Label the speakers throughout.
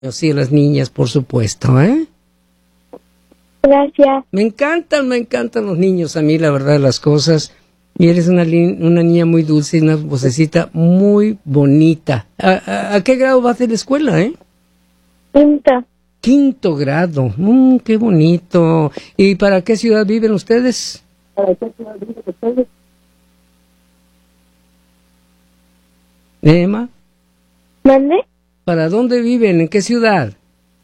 Speaker 1: Sí, a las niñas, por supuesto, ¿eh?
Speaker 2: Gracias.
Speaker 1: Me encantan los niños a mí, la verdad de las cosas. Y eres una niña muy dulce y una vocecita muy bonita. ¿A qué grado vas de la escuela,
Speaker 2: Quinto.
Speaker 1: Quinto grado. Qué bonito. ¿Y para qué ciudad viven ustedes? Emma,
Speaker 2: ¿Mande?
Speaker 1: ¿para dónde viven? ¿En qué ciudad?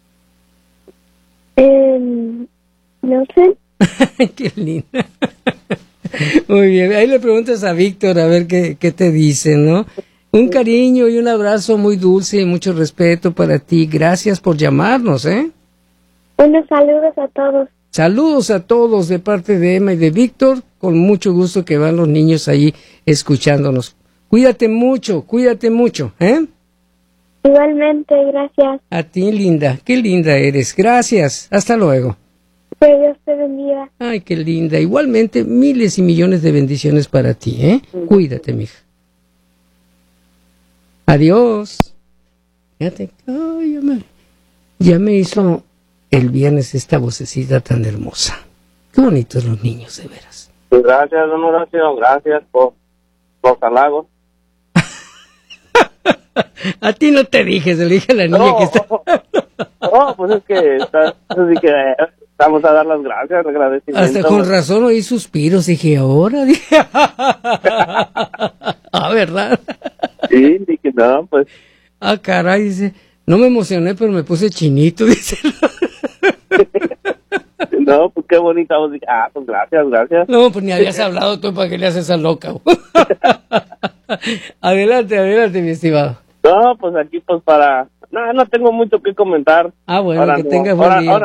Speaker 2: No sé.
Speaker 1: Qué linda. Muy bien, ahí le preguntas a Víctor a ver qué te dice, ¿no? Un cariño y un abrazo muy dulce y mucho respeto para ti. Gracias por llamarnos, ¿eh?
Speaker 2: Unos saludos a todos.
Speaker 1: Saludos a todos de parte de Emma y de Víctor. Con mucho gusto que van los niños ahí escuchándonos. Cuídate mucho, ¿eh?
Speaker 2: Igualmente, gracias.
Speaker 1: A ti, linda. Qué linda eres. Gracias. Hasta luego.
Speaker 2: Que Dios te bendiga.
Speaker 1: Ay, qué linda. Igualmente, miles y millones de bendiciones para ti, ¿eh? Cuídate, mija. Adiós. Fíjate, ay, ya me hizo el viernes esta vocecita tan hermosa. Qué bonitos los niños, de veras.
Speaker 3: Gracias, don Horacio. Gracias por los halagos.
Speaker 1: A ti no te dije, se lo dije a la niña que está...
Speaker 3: No, pues es que, así que vamos a dar las gracias, agradecimiento.
Speaker 1: Hasta con razón oí suspiros, dije, ahora, dije... Ah, ¿verdad?
Speaker 3: Sí, dije, no, pues...
Speaker 1: Ah, caray, dice, no me emocioné, pero me puse chinito, dice.
Speaker 3: No, pues qué bonita voz. Pues gracias.
Speaker 1: No, pues ni habías hablado tú para que le haces a loca. Adelante, mi estimado.
Speaker 3: No, pues aquí pues para... No tengo mucho que comentar.
Speaker 1: Ah, bueno,
Speaker 3: ahora
Speaker 1: que
Speaker 3: no,
Speaker 1: tengas buen día.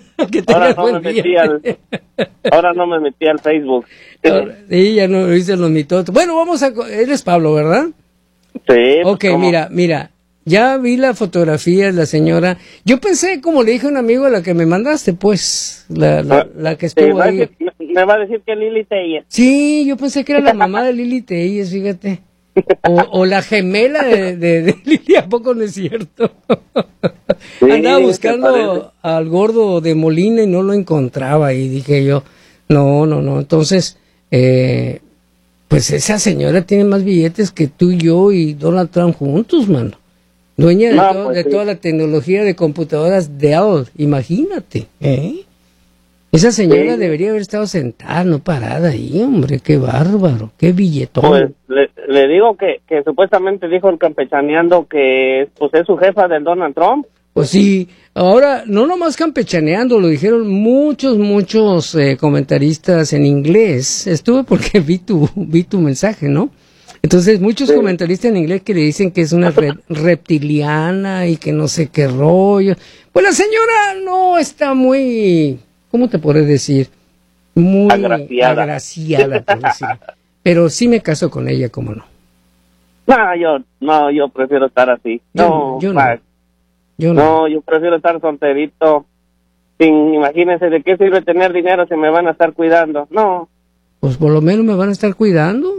Speaker 3: Ahora no me metí al Facebook.
Speaker 1: Sí, ya no hice los mitotes. Bueno, eres Pablo, ¿verdad?
Speaker 3: Sí.
Speaker 1: Ok,
Speaker 3: pues,
Speaker 1: mira, ya vi la fotografía de la señora. Yo pensé, como le dije a un amigo a la que me mandaste, pues, la que estuvo ahí.
Speaker 3: Me va a decir que Lili Telles.
Speaker 1: Sí, yo pensé que era la mamá de Lili Telles, fíjate. O la gemela de Lili, ¿a poco no es cierto? Sí, andaba buscando al gordo de Molina y no lo encontraba y dije yo, no, entonces, pues esa señora tiene más billetes que tú y yo y Donald Trump juntos, mano. Dueña de toda la tecnología de computadoras Dell, imagínate, ¿eh? Esa señora debería haber estado sentada, no parada ahí, hombre, qué bárbaro, qué billetón.
Speaker 3: Pues le digo que supuestamente dijo el campechaneando que pues es su jefa del Donald Trump.
Speaker 1: Pues sí, ahora no nomás campechaneando, lo dijeron muchos comentaristas en inglés. Estuve porque vi tu mensaje, ¿no? Entonces muchos comentaristas en inglés que le dicen que es una reptiliana y que no sé qué rollo. Pues la señora no está muy... ¿Cómo te podré decir? Muy agraciada, por decir. Pero sí me caso con ella, ¿cómo no?
Speaker 3: Yo prefiero estar así.
Speaker 1: Yo
Speaker 3: prefiero estar solterito. Imagínense, ¿de qué sirve tener dinero si me van a estar cuidando? No.
Speaker 1: Pues por lo menos me van a estar cuidando.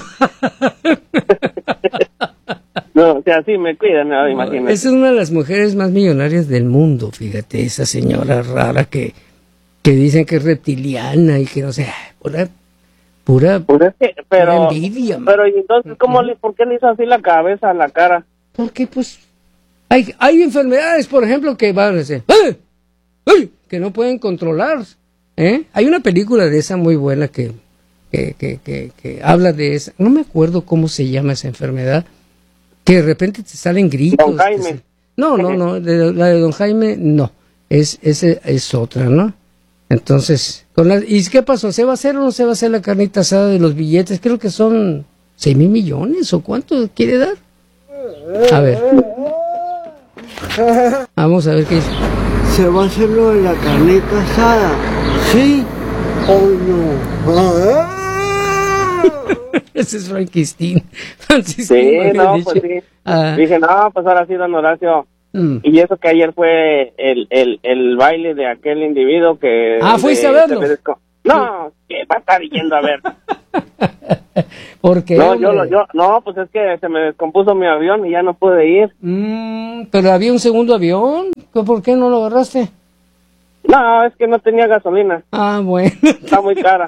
Speaker 3: No, o sea, sí me cuidan, no, imagínense.
Speaker 1: Esa es una de las mujeres más millonarias del mundo, fíjate, esa señora rara que dicen que es reptiliana y que no sé, pura envidia.
Speaker 3: Pero ¿y entonces por qué le hizo así la cabeza a la cara?
Speaker 1: Porque pues hay enfermedades, por ejemplo, que van a decir, ¡ay! Que no pueden controlar, ¿eh? Hay una película de esa muy buena que habla de esa, no me acuerdo cómo se llama esa enfermedad, que de repente te salen gritos.
Speaker 3: Don Jaime.
Speaker 1: No, la de Don Jaime no, es otra, ¿no? Entonces, ¿y qué pasó? ¿Se va a hacer o no se va a hacer la carnita asada de los billetes? Creo que son 6,000 millones, ¿o cuánto quiere dar? A ver. Vamos a ver qué dice.
Speaker 4: ¿Se va a hacer lo de la carnita asada? ¿Sí o no?
Speaker 1: Ese es Frankenstein.
Speaker 3: Sí, no, pues sí. Dije, no, pues ahora sí, don Horacio. Y eso que ayer fue el baile de aquel individuo que...
Speaker 1: ¿fuiste a verlo?
Speaker 3: No, que va a estar yendo a ver.
Speaker 1: ¿Por qué?
Speaker 3: No, pues es que se me descompuso mi avión y ya no pude ir.
Speaker 1: Pero había un segundo avión. ¿Por qué no lo agarraste?
Speaker 3: No, es que no tenía gasolina.
Speaker 1: Ah, bueno.
Speaker 3: Está muy cara.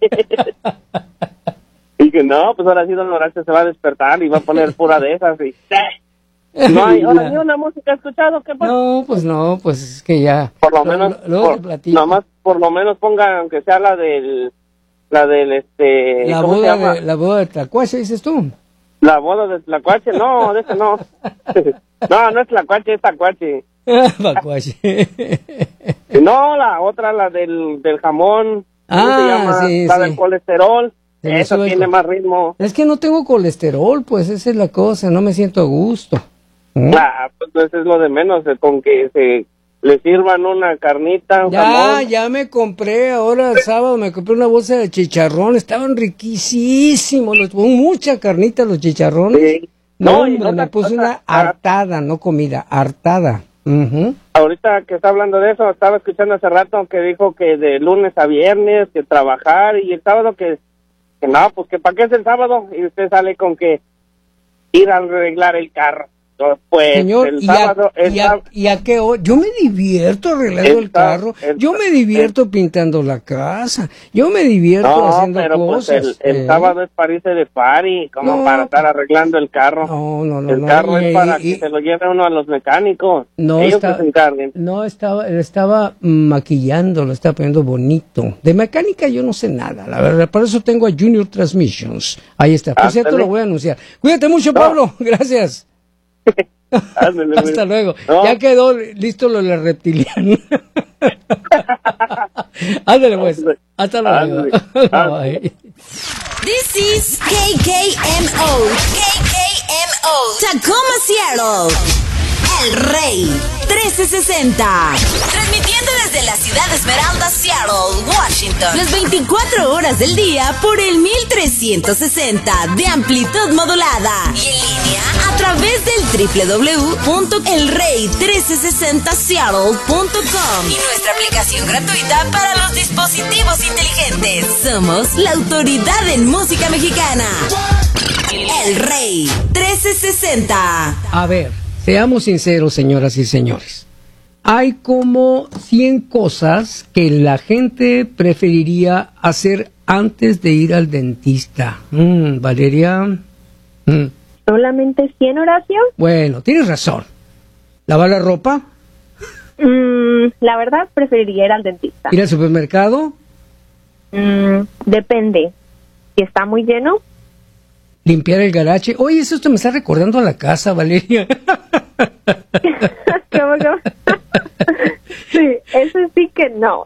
Speaker 3: Y que no, pues ahora sí don Horacio se va a despertar y va a poner pura de esas y... No hay ahora ni una música escuchado, ¿qué pasa?
Speaker 1: No, pues es que ya...
Speaker 3: Por lo menos, por lo menos ponga, aunque sea la del
Speaker 1: La
Speaker 3: ¿cómo se llama?
Speaker 1: La boda de Tlacuache, dices tú.
Speaker 3: La boda de Tlacuache, no, de ese no. No es Tlacuache, es Tacuache.
Speaker 1: Tacuache.
Speaker 3: No, la otra, la del jamón. ¿Cómo se llama?
Speaker 1: Sí,
Speaker 3: la del colesterol. Eso tiene más ritmo.
Speaker 1: Es que no tengo colesterol, pues esa es la cosa, no me siento a gusto.
Speaker 3: Pues eso es lo de menos, con que se le sirvan una carnita, un jamón.
Speaker 1: Ya me compré, ahora el sábado me compré una bolsa de chicharrón, estaban riquísimos, mucha carnita los chicharrones. Sí. No, hombre, me puse una hartada, no comida, hartada.
Speaker 3: Ahorita que está hablando de eso, estaba escuchando hace rato que dijo que de lunes a viernes, que trabajar, y el sábado que no, pues que para qué es el sábado, y usted sale con que ir a arreglar el carro. Pues
Speaker 1: señor,
Speaker 3: el sábado
Speaker 1: ¿y a qué hora? Yo me divierto arreglando el carro, yo me divierto pintando la casa, yo me divierto haciendo cosas.
Speaker 3: Pues el sábado es para irse de party, como para estar arreglando el carro.
Speaker 1: No.
Speaker 3: El carro es para que se lo lleve uno a los mecánicos. Ellos que se encarguen.
Speaker 1: No, estaba maquillando, lo estaba poniendo bonito. De mecánica yo no sé nada, la verdad, por eso tengo a Junior Transmissions. Ahí está, por cierto lo voy a anunciar. Cuídate mucho, Pablo, gracias. Hasta luego. No. Ya quedó listo lo de la reptiliana. Ándale pues. Hasta luego. Bye.
Speaker 5: This is KKMO. Tacoma, Seattle. El Rey 1360. Transmitiendo desde la ciudad de Esmeralda, Seattle, Washington. Las 24 horas del día por el 1360 de amplitud modulada. Y en línea a través del www.elrey1360seattle.com. Y nuestra aplicación gratuita para los dispositivos inteligentes. Somos la autoridad en música mexicana. El Rey 1360.
Speaker 1: A ver. Seamos sinceros, señoras y señores. Hay como 100 cosas que la gente preferiría hacer antes de ir al dentista. Valeria.
Speaker 2: ¿Solamente 100, Horacio?
Speaker 1: Bueno, tienes razón. ¿Lavar la ropa?
Speaker 2: La verdad, preferiría ir al dentista.
Speaker 1: ¿Ir al supermercado?
Speaker 2: Depende. Si está muy lleno.
Speaker 1: Limpiar el garaje. Oye, eso me está recordando a la casa, Valeria.
Speaker 2: ¿Cómo? Sí, eso sí que no.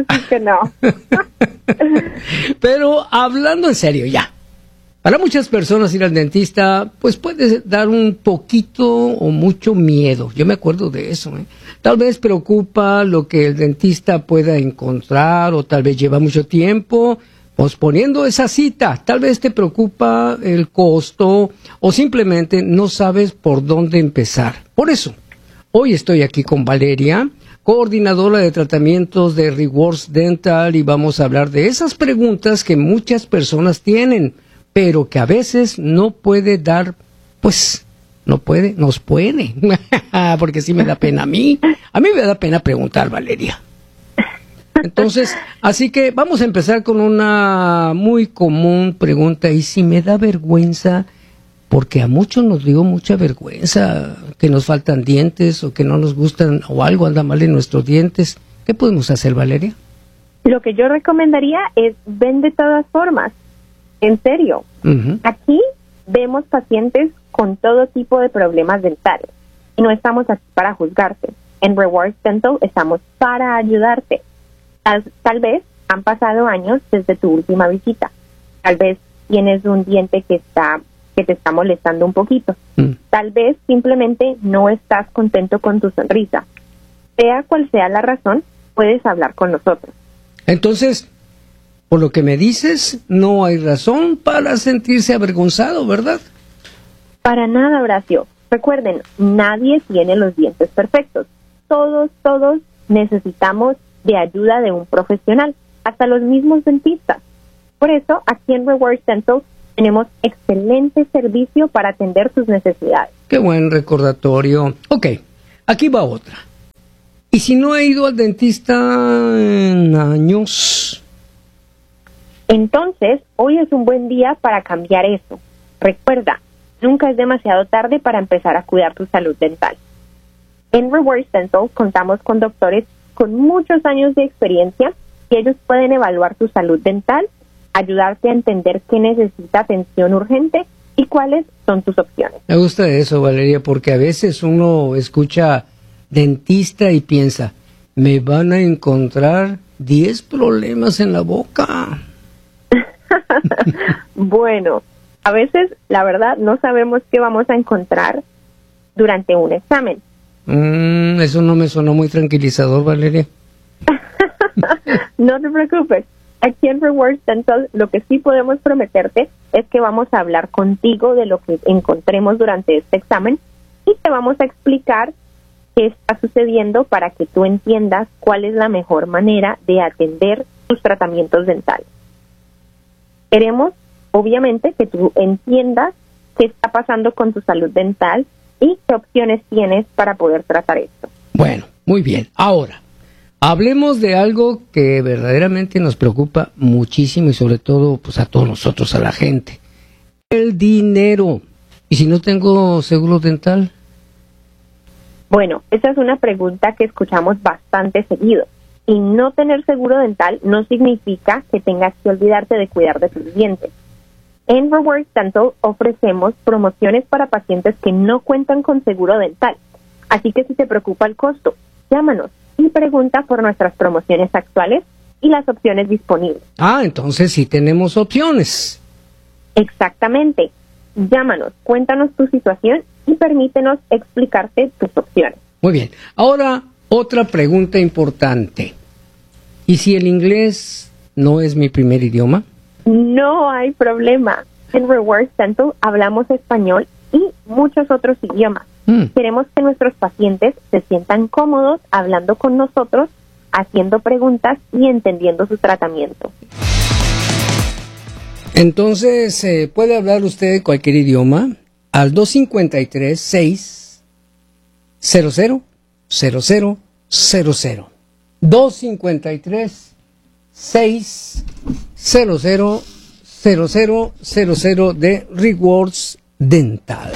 Speaker 1: Pero hablando en serio, ya. Para muchas personas ir al dentista, pues puede dar un poquito o mucho miedo. Yo me acuerdo de eso, ¿eh? Tal vez preocupa lo que el dentista pueda encontrar, o tal vez lleva mucho tiempo posponiendo esa cita. Tal vez te preocupa el costo o simplemente no sabes por dónde empezar. Por eso, hoy estoy aquí con Valeria, coordinadora de tratamientos de Rewards Dental, y vamos a hablar de esas preguntas que muchas personas tienen, pero que a veces no puede dar, pues, nos puede, porque sí me da pena a mí me da pena preguntar, Valeria. Entonces, así que vamos a empezar con una muy común pregunta, y si me da vergüenza, porque a muchos nos dio mucha vergüenza que nos faltan dientes o que no nos gustan o algo anda mal en nuestros dientes. ¿Qué podemos hacer, Valeria?
Speaker 2: Lo que yo recomendaría es ven de todas formas. En serio. Aquí vemos pacientes con todo tipo de problemas dentales y no estamos aquí para juzgarte. En Rewards Dental estamos para ayudarte. Tal vez han pasado años desde tu última visita. Tal vez tienes un diente que te está molestando un poquito. Tal vez simplemente no estás contento con tu sonrisa. Sea cual sea la razón, puedes hablar con nosotros.
Speaker 1: Entonces, por lo que me dices, no hay razón para sentirse avergonzado, ¿verdad?
Speaker 2: Para nada, Horacio. Recuerden, nadie tiene los dientes perfectos. Todos necesitamos de ayuda de un profesional, hasta los mismos dentistas. Por eso, aquí en Rewards Dental tenemos excelente servicio para atender tus necesidades.
Speaker 1: Qué buen recordatorio. Ok, aquí va otra. ¿Y si no he ido al dentista en años?
Speaker 2: Entonces, hoy es un buen día para cambiar eso. Recuerda, nunca es demasiado tarde para empezar a cuidar tu salud dental. En Rewards Dental contamos con doctores con muchos años de experiencia y ellos pueden evaluar tu salud dental, ayudarte a entender qué necesita atención urgente y cuáles son tus opciones.
Speaker 1: Me gusta eso, Valeria, porque a veces uno escucha dentista y piensa, me van a encontrar 10 problemas en la boca.
Speaker 2: Bueno, a veces, la verdad, no sabemos qué vamos a encontrar durante un examen.
Speaker 1: Eso no me sonó muy tranquilizador, Valeria.
Speaker 2: No te preocupes. Aquí en Rewards Dental lo que sí podemos prometerte es que vamos a hablar contigo de lo que encontremos durante este examen y te vamos a explicar qué está sucediendo para que tú entiendas cuál es la mejor manera de atender tus tratamientos dentales. Queremos, obviamente, que tú entiendas qué está pasando con tu salud dental y qué opciones tienes para poder tratar esto.
Speaker 1: Bueno, muy bien. Ahora, hablemos de algo que verdaderamente nos preocupa muchísimo y sobre todo pues a todos nosotros, a la gente. El dinero. ¿Y si no tengo seguro dental?
Speaker 2: Bueno, esa es una pregunta que escuchamos bastante seguido. Y no tener seguro dental no significa que tengas que olvidarte de cuidar de tus dientes. En Rewards Dental ofrecemos promociones para pacientes que no cuentan con seguro dental. Así que si te preocupa el costo, llámanos y pregunta por nuestras promociones actuales y las opciones disponibles.
Speaker 1: Entonces sí tenemos opciones.
Speaker 2: Exactamente. Llámanos, cuéntanos tu situación y permítenos explicarte tus opciones.
Speaker 1: Muy bien. Ahora, otra pregunta importante. ¿Y si el inglés no es mi primer idioma?
Speaker 2: No hay problema. En Rewards Dental hablamos español y muchos otros idiomas. Queremos que nuestros pacientes se sientan cómodos hablando con nosotros, haciendo preguntas y entendiendo su tratamiento.
Speaker 1: Entonces, ¿puede hablar usted cualquier idioma? Al 253-600-0000. 253-600-0000 de Rewards Dental.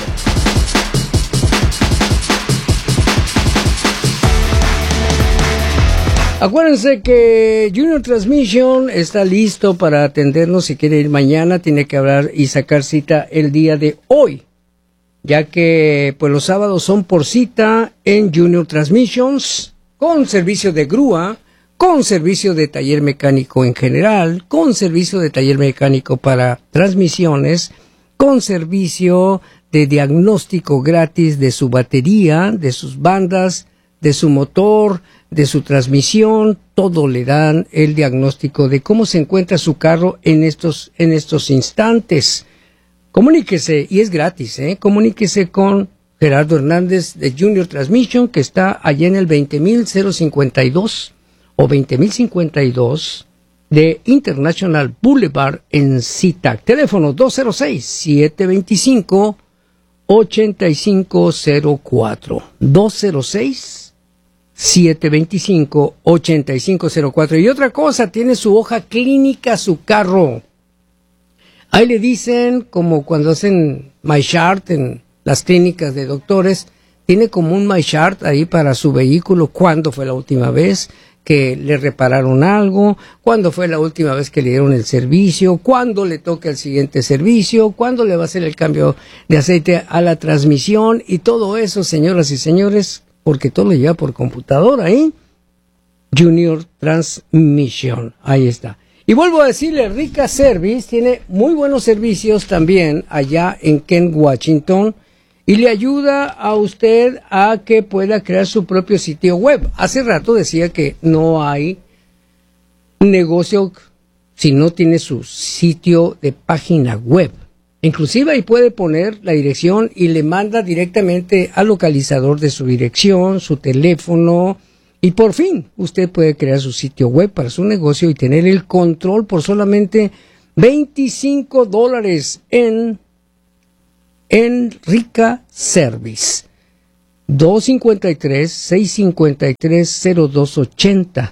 Speaker 1: Acuérdense que Junior Transmission está listo para atendernos. Si quiere ir mañana, tiene que hablar y sacar cita el día de hoy, ya que pues los sábados son por cita en Junior Transmissions, con servicio de grúa, con servicio de taller mecánico en general, con servicio de taller mecánico para transmisiones, con servicio de diagnóstico gratis de su batería, de sus bandas, de su motor, de su transmisión. Todo le dan el diagnóstico de cómo se encuentra su carro en estos instantes. Comuníquese, y es gratis, comuníquese con Gerardo Hernández de Junior Transmission, que está allá en el 20.052 o 20.052 de International Boulevard en SeaTac. Teléfono 206-725-8504. 206-725-8504. Y otra cosa, tiene su hoja clínica su carro. Ahí le dicen, como cuando hacen MyChart en las clínicas de doctores, tiene como un MyChart ahí para su vehículo, cuándo fue la última vez que le repararon algo, cuándo fue la última vez que le dieron el servicio, cuándo le toca el siguiente servicio, cuándo le va a hacer el cambio de aceite a la transmisión y todo eso, señoras y señores, porque todo lo lleva por computadora, Junior Transmission, ahí está. Y vuelvo a decirle, Rica Service tiene muy buenos servicios también allá en Kent, Washington, y le ayuda a usted a que pueda crear su propio sitio web. Hace rato decía que no hay negocio si no tiene su sitio de página web. Inclusive ahí puede poner la dirección y le manda directamente al localizador de su dirección, su teléfono, y por fin usted puede crear su sitio web para su negocio y tener el control por solamente $25 en Rica Service. 253-653-0280.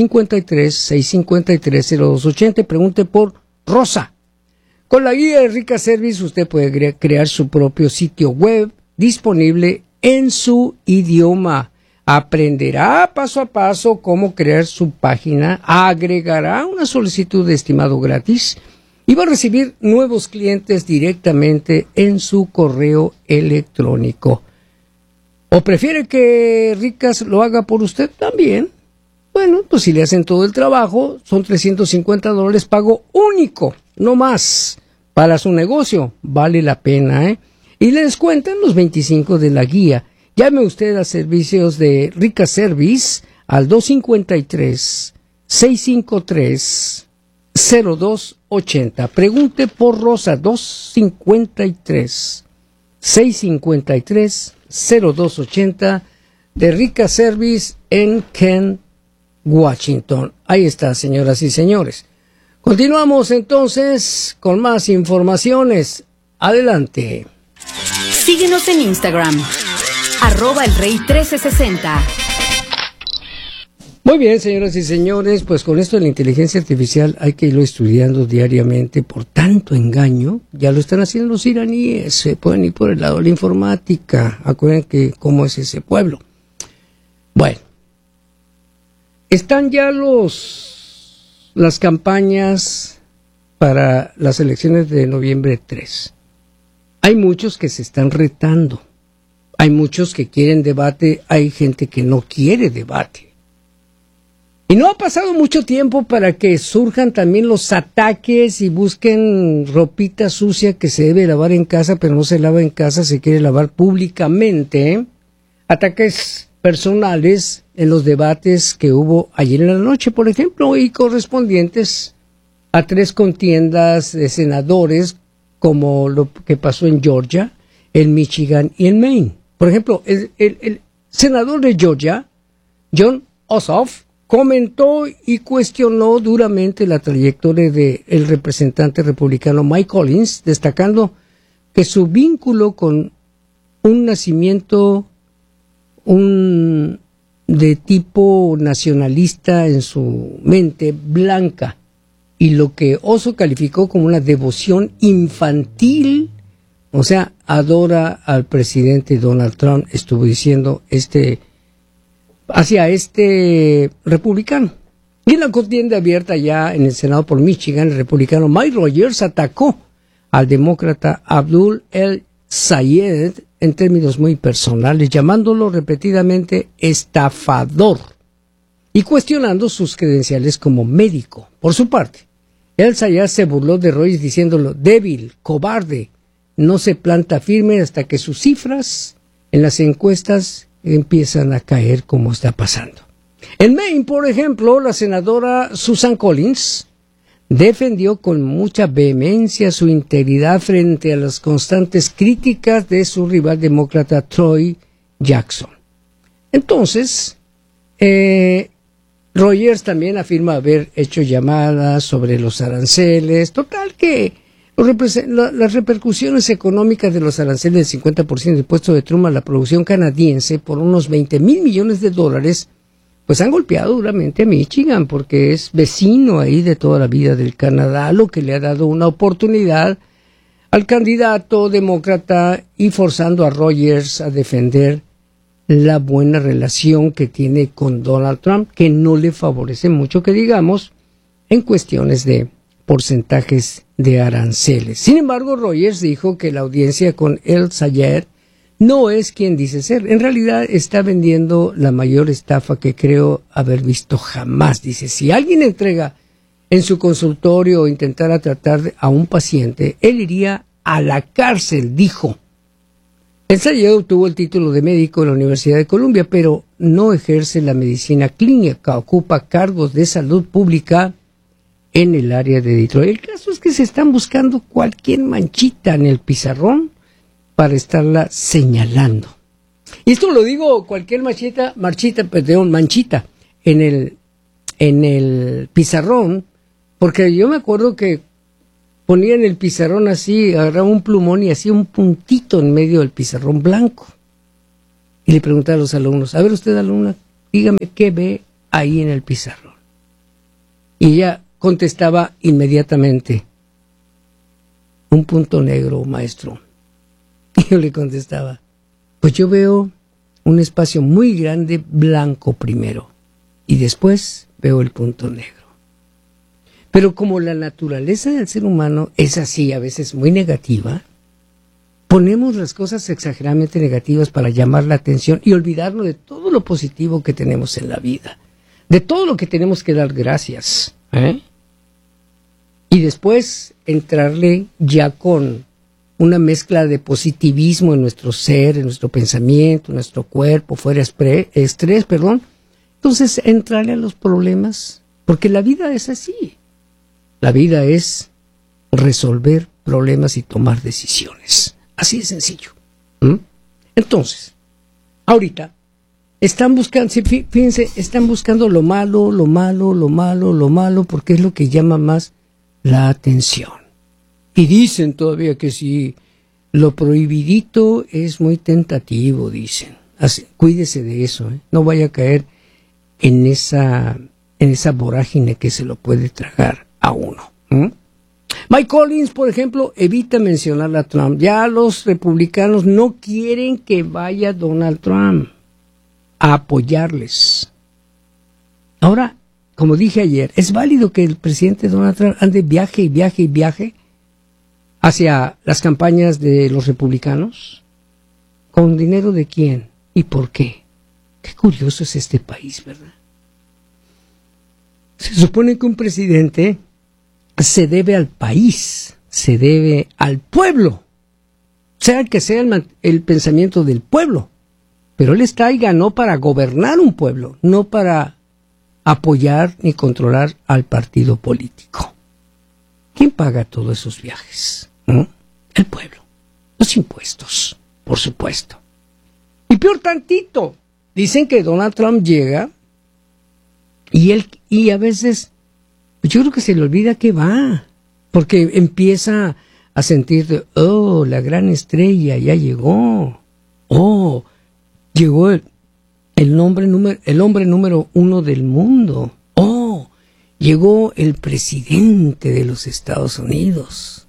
Speaker 1: 253-653-0280. Pregunte por Rosa. Con la guía de Rica Service usted puede crear su propio sitio web disponible en su idioma. Aprenderá paso a paso cómo crear su página, agregará una solicitud de estimado gratis y va a recibir nuevos clientes directamente en su correo electrónico. ¿O prefiere que Ricas lo haga por usted también? Bueno, pues si le hacen todo el trabajo, son $350 pago único, no más. Para su negocio, vale la pena, ¿eh? Y le descuentan los 25 de la guía. Llame usted a servicios de Rica Service al 253-653-0280. Pregunte por Rosa, 253-653-0280 de Rica Service en Kent, Washington. Ahí está, señoras y señores. Continuamos entonces con más informaciones. Adelante.
Speaker 5: Síguenos en Instagram, @elrey1360.
Speaker 1: Muy bien, señoras y señores, pues con esto de la inteligencia artificial hay que irlo estudiando diariamente por tanto engaño. Ya lo están haciendo los iraníes, se pueden ir por el lado de la informática. Acuérdense que cómo es ese pueblo. Bueno, están ya las campañas para las elecciones de noviembre 3. Hay muchos que se están retando. Hay muchos que quieren debate, hay gente que no quiere debate. Y no ha pasado mucho tiempo para que surjan también los ataques y busquen ropita sucia que se debe lavar en casa, pero no se lava en casa, se quiere lavar públicamente. Ataques personales en los debates que hubo ayer en la noche, por ejemplo, y correspondientes a 3 contiendas de senadores, como lo que pasó en Georgia, en Michigan y en Maine. Por ejemplo, el senador de Georgia, Jon Ossoff, comentó y cuestionó duramente la trayectoria del representante republicano Mike Collins, destacando que su vínculo con un nacimiento de tipo nacionalista en su mente blanca, y lo que Oso calificó como una devoción infantil, o sea, adora al presidente Donald Trump, estuvo diciendo hacia este republicano. Y en la contienda abierta ya en el Senado por Michigan, el republicano Mike Rogers atacó al demócrata Abdul El-Sayed en términos muy personales, llamándolo repetidamente estafador y cuestionando sus credenciales como médico. Por su parte, El-Sayed se burló de Rogers diciéndolo débil, cobarde, no se planta firme hasta que sus cifras en las encuestas empiezan a caer como está pasando. En Maine, por ejemplo, la senadora Susan Collins defendió con mucha vehemencia su integridad frente a las constantes críticas de su rival demócrata Troy Jackson. Entonces, Rogers también afirma haber hecho llamadas sobre los aranceles. Total que las repercusiones económicas de los aranceles del 50% del impuesto de Trump a la producción canadiense por unos $20,000 millones, pues han golpeado duramente a Michigan, porque es vecino ahí de toda la vida del Canadá, lo que le ha dado una oportunidad al candidato demócrata y forzando a Rogers a defender la buena relación que tiene con Donald Trump, que no le favorece mucho, que digamos, en cuestiones de porcentajes de aranceles. Sin embargo, Rogers dijo que la audiencia con El-Sayed no es quien dice ser. En realidad está vendiendo la mayor estafa que creo haber visto jamás. Dice, si alguien entrega en su consultorio o intentara tratar a un paciente, él iría a la cárcel, dijo. El-Sayed obtuvo el título de médico en la Universidad de Columbia, pero no ejerce la medicina clínica, ocupa cargos de salud pública en el área de Detroit. El caso es que se están buscando cualquier manchita en el pizarrón para estarla señalando. Y esto lo digo, cualquier manchita en el pizarrón, porque yo me acuerdo que ponía en el pizarrón así, agarraba un plumón y hacía un puntito en medio del pizarrón blanco. Y le preguntaba a los alumnos, a ver usted, alumna, dígame qué ve ahí en el pizarrón. Y ella contestaba inmediatamente, un punto negro, maestro. Y yo le contestaba, pues yo veo un espacio muy grande blanco primero y después veo el punto negro. Pero como la naturaleza del ser humano es así, a veces muy negativa, ponemos las cosas exageradamente negativas para llamar la atención y olvidarnos de todo lo positivo que tenemos en la vida, de todo lo que tenemos que dar gracias, y después entrarle ya con una mezcla de positivismo en nuestro ser, en nuestro pensamiento, en nuestro cuerpo, fuera estrés, entonces entrarle a los problemas, porque la vida es así. La vida es resolver problemas y tomar decisiones. Así de sencillo. Entonces, ahorita están buscando, fíjense, están buscando lo malo, porque es lo que llama más la atención. Y dicen todavía que si lo prohibidito es muy tentativo, dicen. Cuídese de eso, no vaya a caer en esa vorágine que se lo puede tragar a uno. Mike Collins, por ejemplo, evita mencionar a Trump. Ya los republicanos no quieren que vaya Donald Trump a apoyarles. Ahora, como dije ayer, ¿es válido que el presidente Donald Trump ande viaje hacia las campañas de los republicanos? ¿Con dinero de quién? ¿Y por qué? Qué curioso es este país, ¿verdad? Se supone que un presidente se debe al país, se debe al pueblo, sea el que sea el pensamiento del pueblo, pero él está ahí ganó para gobernar un pueblo, no para apoyar ni controlar al partido político. ¿Quién paga todos esos viajes? El pueblo, los impuestos, por supuesto. Y peor tantito, dicen que Donald Trump llega y a veces yo creo que se le olvida que va, porque empieza a sentir, la gran estrella ya llegó, llegó el hombre número 1 del mundo, llegó el presidente de los Estados Unidos,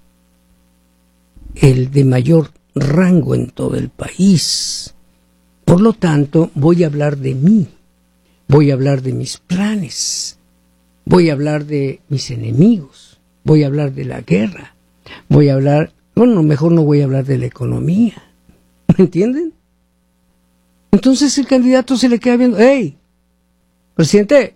Speaker 1: el de mayor rango en todo el país. Por lo tanto, voy a hablar de mí, voy a hablar de mis planes, voy a hablar de mis enemigos, voy a hablar de la guerra, voy a hablar, mejor no voy a hablar de la economía, ¿me entienden? Entonces el candidato se le queda viendo, ¡hey! Presidente,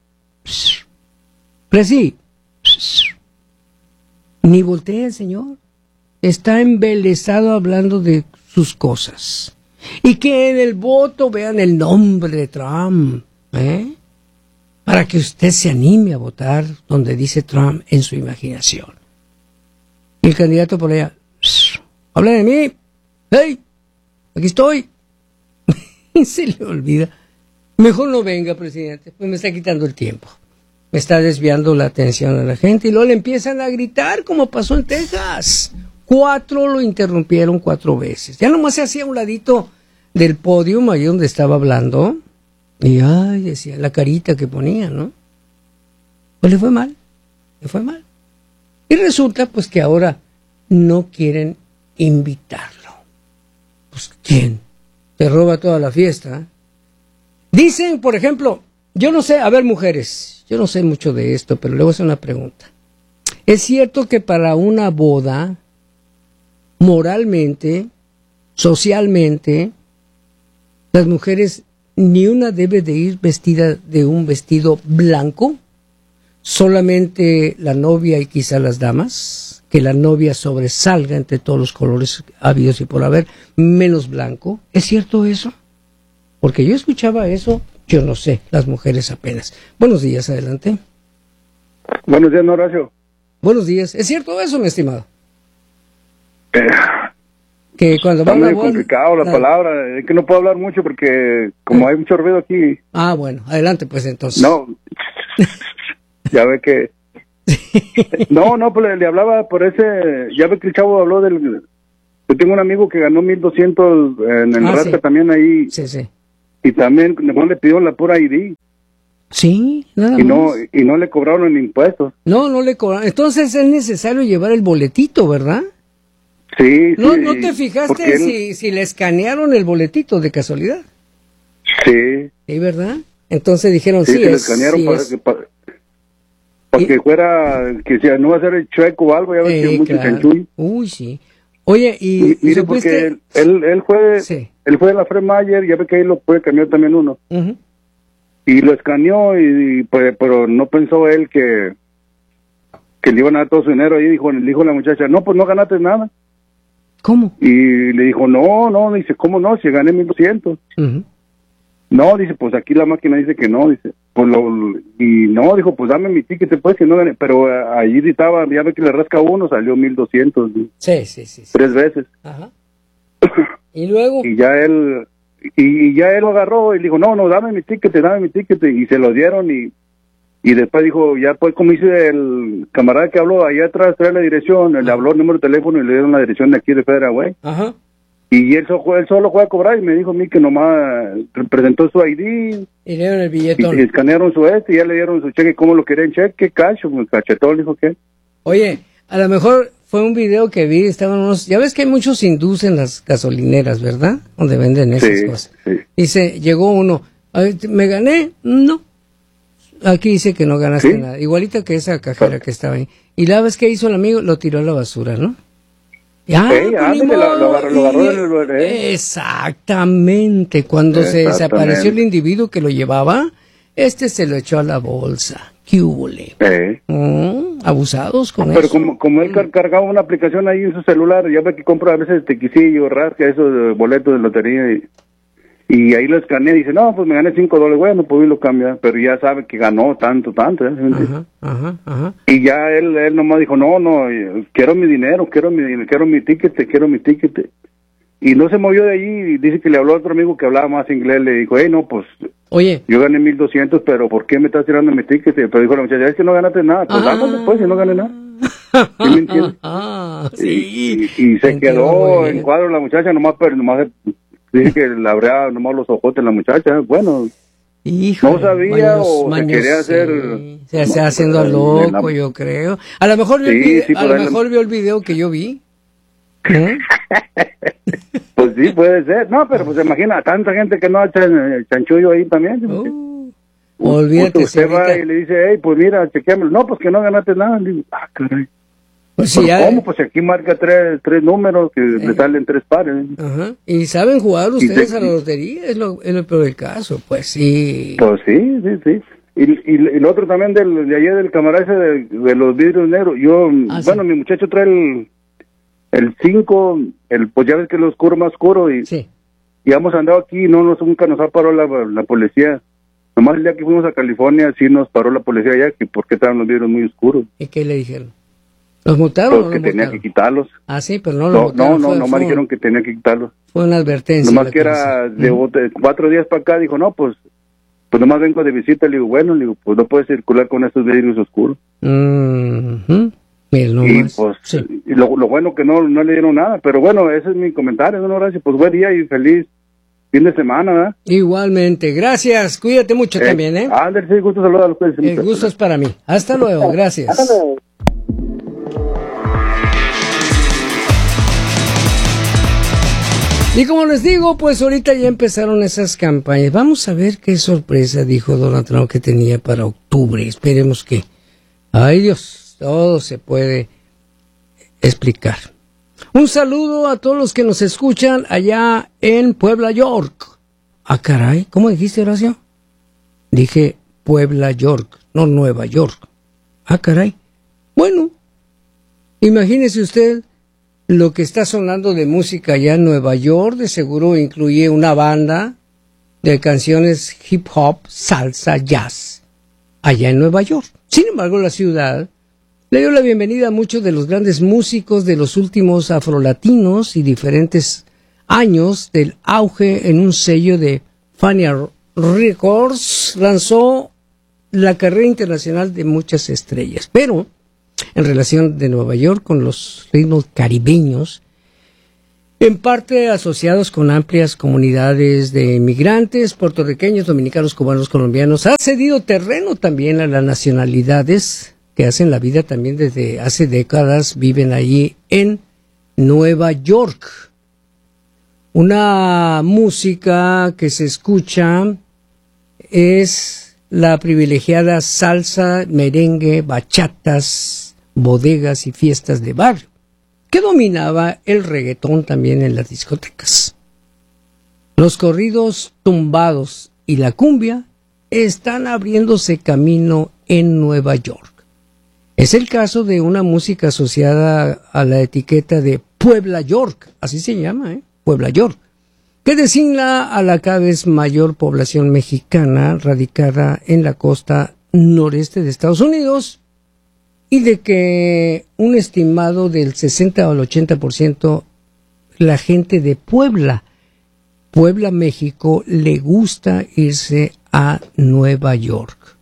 Speaker 1: ni voltea el señor, está embelesado hablando de sus cosas, y que en el voto vean el nombre de Trump, para que usted se anime a votar donde dice Trump en su imaginación. Y el candidato por allá, habla de mí, hey, aquí estoy. Y se le olvida. Mejor no venga, presidente, pues me está quitando el tiempo. Me está desviando la atención a la gente y luego le empiezan a gritar como pasó en Texas. 4 lo interrumpieron 4 veces. Ya nomás se hacía a un ladito del podio, ahí donde estaba hablando. Y decía la carita que ponía, ¿no? Pues le fue mal. Y resulta pues que ahora no quieren invitarlo. Pues ¿quién? Te roba toda la fiesta. Dicen, por ejemplo, yo no sé, a ver mujeres, yo no sé mucho de esto, pero le voy a hacer una pregunta. ¿Es cierto que para una boda, moralmente, socialmente, las mujeres ni una debe de ir vestida de un vestido blanco? Solamente la novia y quizá las damas, que la novia sobresalga entre todos los colores habidos y por haber, menos blanco. ¿Es cierto eso? Porque yo escuchaba eso, yo no sé, las mujeres apenas. Buenos días, adelante.
Speaker 6: Buenos días, Horacio.
Speaker 1: Buenos días. ¿Es cierto eso, mi estimado? Que cuando
Speaker 6: está muy complicado la palabra, es que no puedo hablar mucho porque como hay mucho ruido aquí.
Speaker 1: Bueno, adelante pues entonces.
Speaker 6: No, ya ve que No, pues le hablaba por ese, ya ve que el chavo habló del, yo tengo un amigo que ganó 1,200 en el Rasca sí. También ahí.
Speaker 1: Sí.
Speaker 6: Y también le pidió la pura ID.
Speaker 1: Sí, nada
Speaker 6: más. Y no le cobraron impuestos.
Speaker 1: No le cobraron. Entonces es necesario llevar el boletito, ¿verdad?
Speaker 6: Sí,
Speaker 1: ¿No te fijaste si le escanearon el boletito de casualidad?
Speaker 6: Sí.
Speaker 1: Sí, ¿verdad? Entonces dijeron
Speaker 6: sí le escanearon para que fuera, que si no va a ser el chueco o algo, ya ves que mucho chanchuy.
Speaker 1: Uy, sí. Oye, y
Speaker 6: mire, porque él fue de la Fred Mayer, ya ve que ahí lo puede cambiar también uno. Uh-huh. Y lo escaneó, pero no pensó él que le iban a dar todo su dinero. Ahí le dijo la muchacha, no, pues no ganaste nada.
Speaker 1: ¿Cómo?
Speaker 6: Y le dijo, no, dice, ¿cómo no? Si gané 1,200. Uh-huh. No, dice, pues aquí la máquina dice que no, dice, pues y no, dijo, pues dame mi ticket, pues, que no gané, pero allí estaba, ya ve que le rasca uno, salió 1,200.
Speaker 1: Sí.
Speaker 6: 3 veces.
Speaker 1: Ajá. ¿Y luego?
Speaker 6: Y ya él lo agarró y le dijo, no, dame mi ticket, y se lo dieron, y después dijo, ya pues, como dice el camarada que habló, allá atrás trae la dirección, le habló el número de teléfono y le dieron la dirección de aquí de Federal Way. Ajá. Y él solo fue a cobrar y me dijo a mí que nomás presentó su ID.
Speaker 1: Y le dieron el billetón.
Speaker 6: Y escanearon su y ya le dieron su cheque, ¿cómo lo querían? Cheque, cash, cachetón, dijo que.
Speaker 1: Oye, a lo mejor fue un video que vi, estaban unos, ya ves que hay muchos hindús en las gasolineras, ¿verdad? Donde venden esas cosas. Sí. Dice, llegó uno, ¿me gané? No. Aquí dice que no ganaste nada. Igualito que esa cajera que estaba ahí. Y la vez que hizo el amigo, lo tiró a la basura, ¿no?
Speaker 6: Lo agarró
Speaker 1: exactamente. Cuando se desapareció el individuo que lo llevaba, se lo echó a la bolsa. ¿Qué hubole? Abusados con eso.
Speaker 6: Pero como él cargaba una aplicación ahí en su celular, ya ve que compra a veces tequisillo, rasca esos boletos de lotería y ahí lo escanea y dice, no, pues me gané $5, bueno, pues lo cambia, pero ya sabe que ganó tanto,
Speaker 1: Ajá.
Speaker 6: Y ya él nomás dijo, no, quiero mi dinero, quiero mi ticket. Y no se movió de allí, y dice que le habló a otro amigo que hablaba más inglés, le dijo, no, pues,
Speaker 1: oye,
Speaker 6: yo gané 1,200, pero ¿por qué me estás tirando mi ticket? Pero dijo la muchacha, es que no ganaste nada, pues dámelo pues, si no gané nada. ¿Sí me entiendes?
Speaker 1: Sí.
Speaker 6: Y se quedó en cuadro la muchacha, nomás dice que le abría nomás los ojotes la muchacha, bueno,
Speaker 1: híjole,
Speaker 6: no sabía o se quería hacer...
Speaker 1: Se hacía haciendo loco, yo creo. A lo mejor vio el video que yo vi.
Speaker 6: Pues sí, puede ser. No, pero pues imagina, tanta gente que no echa el chanchullo ahí también.
Speaker 1: Olvídate.
Speaker 6: Usted va y le dice, pues mira, chequeame. No, pues que no ganaste nada. Le digo, caray.
Speaker 1: Pues sí,
Speaker 6: ¿cómo? Pues aquí marca tres números que le salen 3 pares.
Speaker 1: Ajá. ¿Y saben jugar ustedes a la lotería? Es lo peor del caso, pues sí.
Speaker 6: Pues sí. Y el otro también de ayer del camarada ese de los vidrios negros. Bueno, mi muchacho trae el 5, pues ya ves que es lo oscuro más oscuro y hemos andado aquí y nunca nos ha parado la policía. Nomás el día que fuimos a California sí nos paró la policía allá, que porque estaban los vidrios muy oscuros.
Speaker 1: ¿Y qué le dijeron? ¿Los multaron?
Speaker 6: Pues que tenía que quitarlos.
Speaker 1: Ah, sí, pero no los multaron.
Speaker 6: No, nomás dijeron que tenía que quitarlos.
Speaker 1: Fue una advertencia.
Speaker 6: Nomás que era de 4 días para acá, dijo, no, pues nomás vengo de visita. Le digo, pues no puedes circular con estos vidrios oscuros. Y pues, y lo bueno que no le dieron nada, pero bueno, ese es mi comentario, ¿no? Gracias, pues buen día y feliz fin de semana, ¿verdad?
Speaker 1: Igualmente, gracias, cuídate mucho también, ¿eh?
Speaker 6: Ándale, sí, gusto saludar a ustedes.
Speaker 1: El gusto es para mí, hasta luego, gracias. Hasta luego. Y como les digo, pues ahorita ya empezaron esas campañas. Vamos a ver qué sorpresa dijo Donald Trump que tenía para octubre. Esperemos que... ¡Ay, Dios! Todo se puede explicar. Un saludo a todos los que nos escuchan allá en Puebla, York. Ah, caray, ¿cómo dijiste, Horacio? Dije Puebla, York, no Nueva York. Ah, caray. Bueno, imagínese usted lo que está sonando de música allá en Nueva York. De seguro incluye una banda de canciones hip hop, salsa, jazz, allá en Nueva York. Sin embargo, la ciudad le dio la bienvenida a muchos de los grandes músicos de los últimos afrolatinos y diferentes años del auge en un sello de Fania Records. Lanzó la carrera internacional de muchas estrellas. Pero en relación de Nueva York con los ritmos caribeños, en parte asociados con amplias comunidades de inmigrantes, puertorriqueños, dominicanos, cubanos, colombianos. Ha cedido terreno también a las nacionalidades que hacen la vida también desde hace décadas, viven allí en Nueva York. Una música que se escucha es la privilegiada salsa, merengue, bachatas, bodegas y fiestas de barrio, que dominaba el reggaetón también en las discotecas. Los corridos tumbados y la cumbia están abriéndose camino en Nueva York. Es el caso de una música asociada a la etiqueta de Puebla York, así se llama, Puebla York, que designa a la cada vez mayor población mexicana radicada en la costa noreste de Estados Unidos, y de que un estimado del 60 al 80% la gente de Puebla, México, le gusta irse a Nueva York.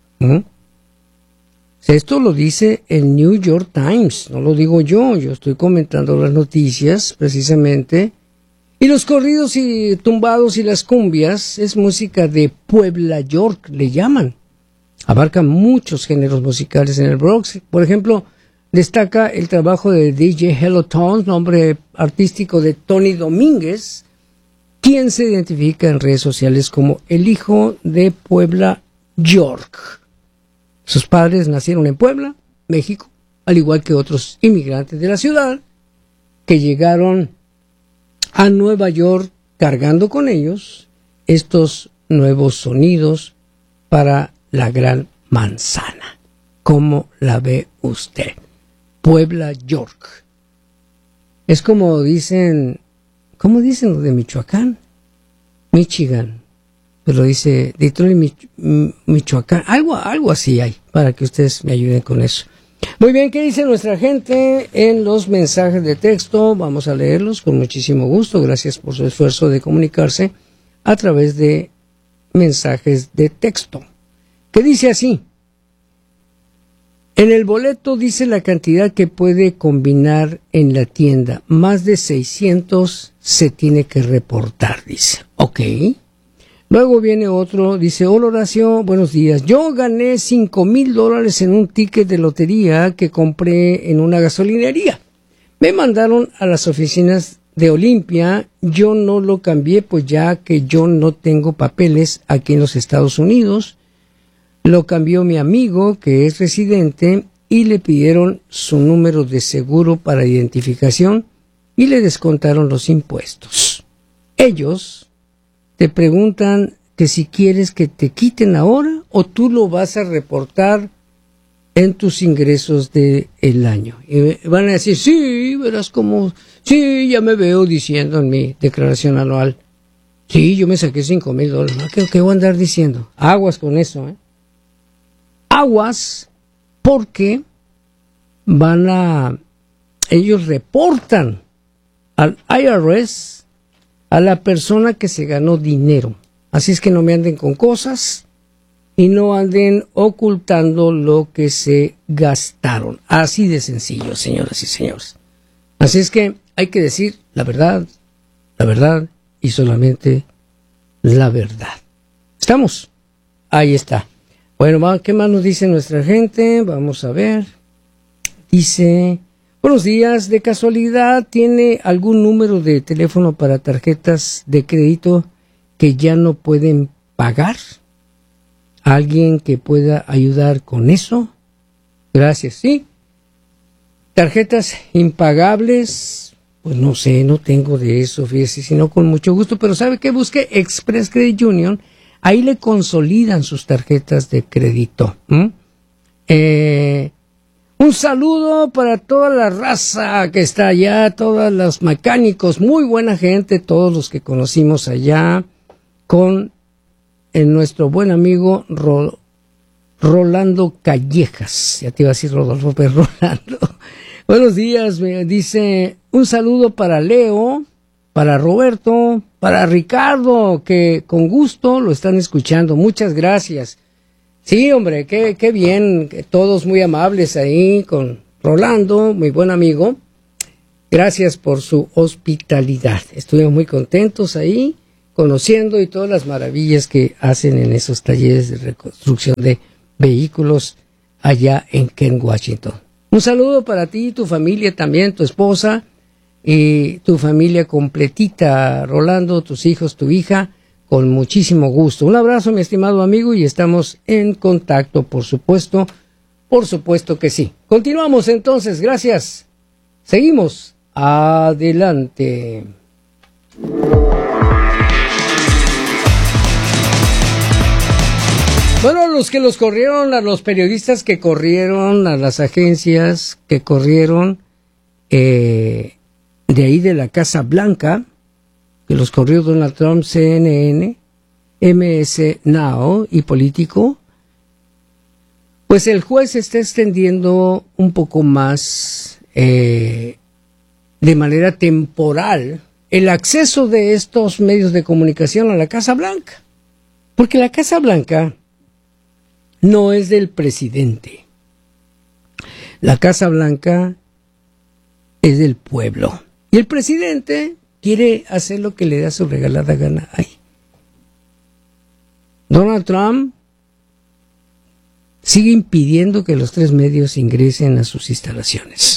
Speaker 1: Esto lo dice el New York Times, no lo digo yo estoy comentando las noticias precisamente. Y los corridos y tumbados y las cumbias es música de Puebla York, le llaman. Abarca muchos géneros musicales en el Bronx. Por ejemplo, destaca el trabajo de DJ Hello Tones, nombre artístico de Tony Domínguez, quien se identifica en redes sociales como el hijo de Puebla York. Sus padres nacieron en Puebla, México, al igual que otros inmigrantes de la ciudad que llegaron a Nueva York cargando con ellos estos nuevos sonidos para la Gran Manzana. ¿Cómo la ve usted? Puebla York. Es como dicen, ¿cómo dicen los de Michoacán? Michigan. Pero dice Detroit, Michoacán. Algo así hay, para que ustedes me ayuden con eso. Muy bien, ¿qué dice nuestra gente en los mensajes de texto? Vamos a leerlos con muchísimo gusto. Gracias por su esfuerzo de comunicarse a través de mensajes de texto. Que dice así: en el boleto dice la cantidad que puede combinar en la tienda, más de 600 se tiene que reportar, dice. Ok. Luego viene otro, dice: hola Horacio, buenos días, yo gané $5,000 en un ticket de lotería que compré en una gasolinería. Me mandaron a las oficinas de Olimpia, yo no lo cambié pues ya que yo no tengo papeles aquí en los Estados Unidos. Lo cambió mi amigo, que es residente, y le pidieron su número de seguro para identificación y le descontaron los impuestos. Ellos te preguntan que si quieres que te quiten ahora o tú lo vas a reportar en tus ingresos del año. Y van a decir, sí, verás como, sí, ya me veo diciendo en mi declaración anual, sí, yo me saqué $5,000. ¿No? ¿Qué voy a andar diciendo? Aguas con eso, Aguas, porque ellos reportan al IRS a la persona que se ganó dinero. Así es que no me anden con cosas y no anden ocultando lo que se gastaron. Así de sencillo, señoras y señores. Así es que hay que decir la verdad y solamente la verdad. ¿Estamos? Ahí está. Bueno, ¿qué más nos dice nuestra gente? Vamos a ver. Dice: buenos días, de casualidad, ¿tiene algún número de teléfono para tarjetas de crédito que ya no pueden pagar? ¿Alguien que pueda ayudar con eso? Gracias, sí. Tarjetas impagables, pues no sé, no tengo de eso, fíjese, sino con mucho gusto, pero ¿sabe qué? Busque Express Credit Union. Ahí le consolidan sus tarjetas de crédito. Un saludo para toda la raza que está allá, todos los mecánicos, muy buena gente, todos los que conocimos allá, con nuestro buen amigo Rolando Callejas. Ya te iba a decir Rodolfo, pero Rolando. Buenos días, me dice, un saludo para Leo, para Roberto, para Ricardo, que con gusto lo están escuchando. Muchas gracias. Sí, hombre, qué bien, todos muy amables ahí, con Rolando, muy buen amigo, gracias por su hospitalidad. Estuvimos muy contentos ahí, conociendo y todas las maravillas que hacen en esos talleres de reconstrucción de vehículos allá en Kent, Washington. Un saludo para ti, tu familia también, tu esposa y tu familia completita, Rolando, tus hijos, tu hija, con muchísimo gusto. Un abrazo, mi estimado amigo, y estamos en contacto, por supuesto que sí. Continuamos entonces, gracias. Seguimos adelante. Bueno, los que los corrieron, a los periodistas que corrieron, a las agencias que corrieron de ahí de la Casa Blanca, que los corrió Donald Trump, CNN, MS Now y Político, pues el juez está extendiendo un poco más de manera temporal el acceso de estos medios de comunicación a la Casa Blanca, porque la Casa Blanca no es del presidente. La Casa Blanca es del pueblo. Y el presidente quiere hacer lo que le da su regalada gana ahí. Donald Trump sigue impidiendo que los 3 medios ingresen a sus instalaciones.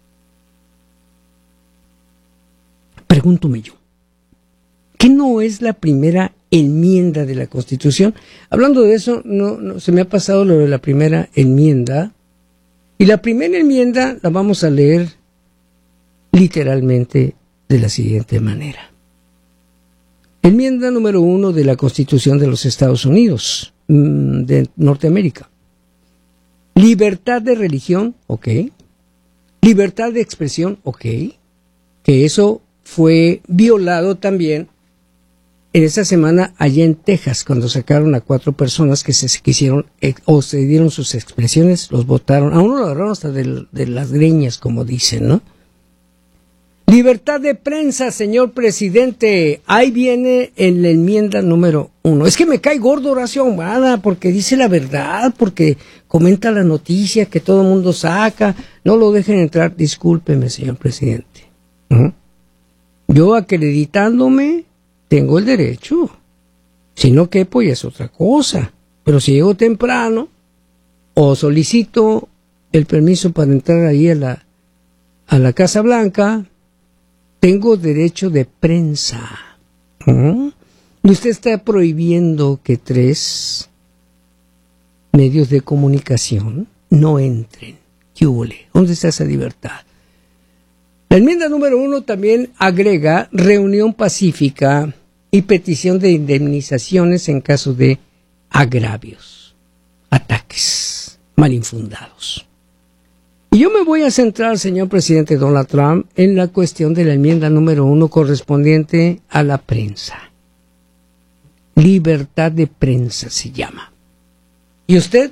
Speaker 1: Pregúntome yo, ¿qué no es la primera enmienda de la Constitución? Hablando de eso, no se me ha pasado lo de la primera enmienda. Y la primera enmienda la vamos a leer literalmente de la siguiente manera. Enmienda número 1 de la Constitución de los Estados Unidos, de Norteamérica. Libertad de religión, ok. Libertad de expresión, ok. Que eso fue violado también en esta semana allá en Texas, cuando sacaron a 4 personas que se quisieron o se dieron sus expresiones, los votaron, a uno lo agarraron hasta de las greñas, como dicen, ¿no? Libertad de prensa, señor presidente, ahí viene en la enmienda número 1. Es que me cae gordo Horacio Ahumada, porque dice la verdad, porque comenta la noticia que todo el mundo saca, no lo dejen entrar, discúlpeme, señor presidente. Yo acreditándome tengo el derecho, si no quepo ya es otra cosa, pero si llego temprano o solicito el permiso para entrar ahí a la Casa Blanca, tengo derecho de prensa. Y usted está prohibiendo que 3 medios de comunicación no entren. ¿Qué huele? ¿Dónde está esa libertad? La enmienda número 1 también agrega reunión pacífica y petición de indemnizaciones en caso de agravios, ataques malinfundados. Y yo me voy a centrar, señor presidente Donald Trump, en la cuestión de la enmienda número 1 correspondiente a la prensa. Libertad de prensa se llama. Y usted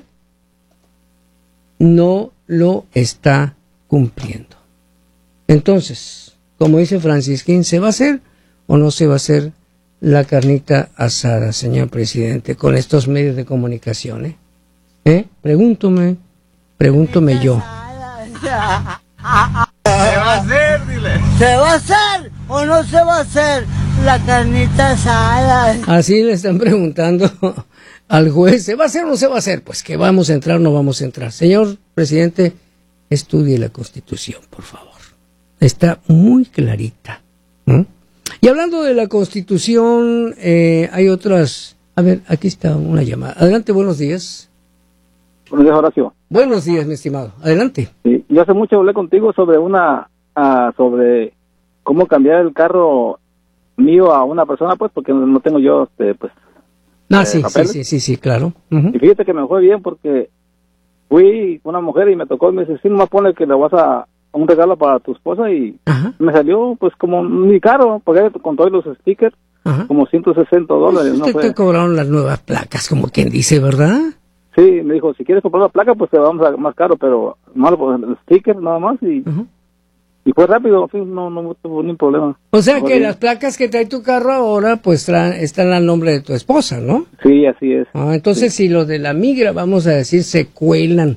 Speaker 1: no lo está cumpliendo. Entonces, como dice Francisquín, ¿se va a hacer o no se va a hacer la carnita asada, señor presidente, con estos medios de comunicación? Pregúntome yo.
Speaker 4: ¿Se va a hacer, dile? ¿Se va a hacer o no se va a hacer la carnita asada?
Speaker 1: Así le están preguntando al juez, ¿se va a hacer o no se va a hacer? Pues que vamos a entrar o no vamos a entrar. Señor presidente, estudie la Constitución, por favor. Está muy clarita. Y hablando de la Constitución, hay otras... A ver, aquí está una llamada. Adelante, buenos días.
Speaker 7: Buenos días, Horacio.
Speaker 1: Buenos días, mi estimado. Adelante.
Speaker 7: Sí, yo hace mucho hablé contigo sobre sobre cómo cambiar el carro mío a una persona, pues, porque no tengo yo, pues...
Speaker 1: Sí, claro.
Speaker 7: Y fíjate que me fue bien porque fui con una mujer y me tocó y me dice, sí, nomás pone que le vas a un regalo para tu esposa y me salió pues como muy caro, porque con todos los stickers, como $160.
Speaker 1: Pues usted te cobraron las nuevas placas, como quien dice, ¿verdad?
Speaker 7: Sí, me dijo, si quieres comprar la placa, pues te vamos a más caro, pero malo por el sticker nada más y fue rápido, en fin, no tuvo ningún problema.
Speaker 1: O sea que las placas que trae tu carro ahora, pues están al nombre de tu esposa, ¿no?
Speaker 7: Sí, así es.
Speaker 1: Entonces si los de la migra, vamos a decir, se cuelan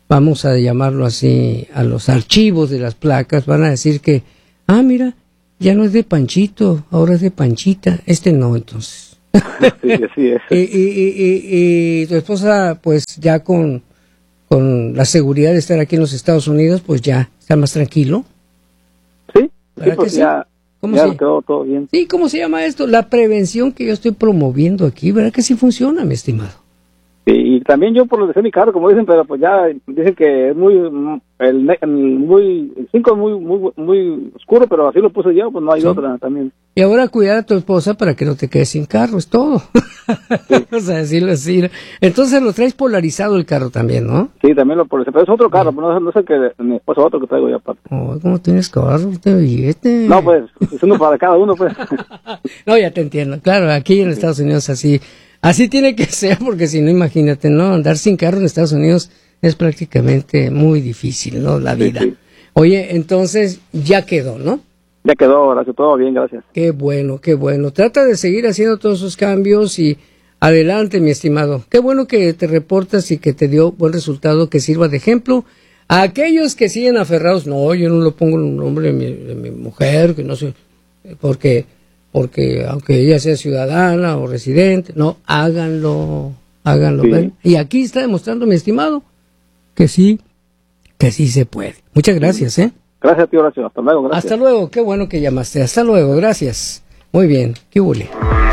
Speaker 1: vamos a llamarlo así, a los archivos de las placas, van a decir que, mira, ya no es de Panchito, ahora es de Panchita, no, entonces.
Speaker 7: Sí, así es.
Speaker 1: y tu esposa, pues ya con la seguridad de estar aquí en los Estados Unidos, pues ya está más tranquilo.
Speaker 7: Sí, pues ya quedó todo bien.
Speaker 1: Sí, ¿cómo se llama esto? La prevención que yo estoy promoviendo aquí, ¿verdad que sí funciona, mi estimado?
Speaker 7: Y también yo por lo de mi carro, como dicen, pero pues ya dicen que es el 5 es muy oscuro, pero así lo puse yo, pues no hay otra también.
Speaker 1: Y ahora cuidar a tu esposa para que no te quedes sin carro, es todo. Sí. Vamos a decirlo así. Entonces lo traes polarizado el carro también, ¿no?
Speaker 7: Sí, también lo polarizado, pero es otro carro, no sé que mi esposa otro que traigo yo aparte.
Speaker 1: ¿Cómo tienes carro? Este billete.
Speaker 7: No, pues, es uno para cada uno, pues.
Speaker 1: No, ya te entiendo. Claro, aquí en Estados Unidos así tiene que ser, porque si no, imagínate, ¿no? Andar sin carro en Estados Unidos es prácticamente muy difícil, ¿no? La vida. Sí. Oye, entonces ya quedó, ¿no?
Speaker 7: Ya quedó, gracias, todo bien, gracias.
Speaker 1: Qué bueno, qué bueno. Trata de seguir haciendo todos esos cambios y adelante, mi estimado. Qué bueno que te reportas y que te dio buen resultado, que sirva de ejemplo a aquellos que siguen aferrados. No, yo no lo pongo en el nombre de mi mujer, que no sé, porque aunque ella sea ciudadana o residente, no, háganlo, sí. ¿Ven? Y aquí está demostrando, mi estimado, que sí se puede. Muchas gracias,
Speaker 7: Gracias, tío Horacio. Hasta luego, gracias.
Speaker 1: Hasta luego, qué bueno que llamaste. Hasta luego, gracias. Muy bien, qué huele.